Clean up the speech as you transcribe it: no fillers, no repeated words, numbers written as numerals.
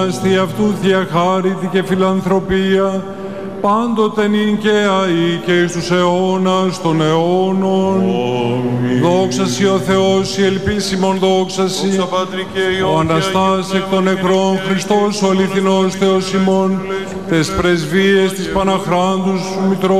Στη αυτού θεία χάριτη και φιλανθρωπία, πάντοτε νυν και αεί και εις τους αιώνας των αιώνων. Δόξα σοι ο Θεός, η ελπίσιμον δόξα σοι, ο Αναστάς εκ των νεκρών, Χριστός ο αληθινός Θεός ημών, τες πρεσβείες της Παναχράντους Μητρός,